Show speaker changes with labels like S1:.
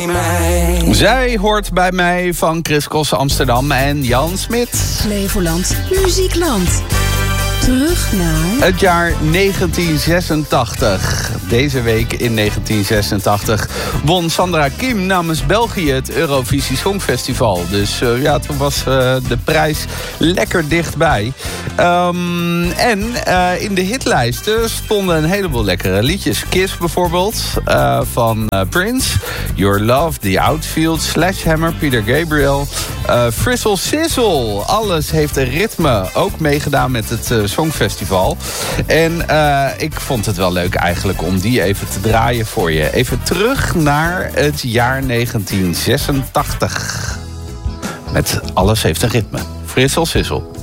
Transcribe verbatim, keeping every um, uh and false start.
S1: bij mij.
S2: Zij hoort bij mij van Chris Kossen Amsterdam en Jan Smit.
S3: Flevoland, Muziekland. Terug naar...
S2: Het jaar negentien zesentachtig. Deze week in negentien zesentachtig won Sandra Kim namens België het Eurovisie Songfestival. Dus uh, ja, toen was uh, de prijs lekker dichtbij. Um, en uh, in de hitlijsten stonden een heleboel lekkere liedjes. Kiss bijvoorbeeld, uh, van uh, Prince. Your Love, The Outfield, Sledgehammer, Peter Gabriel. Uh, Frizzle Sizzle, alles heeft een ritme. Ook meegedaan met het uh, Songfestival. En uh, ik vond het wel leuk eigenlijk om die even te draaien voor je. Even terug naar het jaar negentien zesentachtig. Met Alles heeft een ritme. Frizzle Sizzle.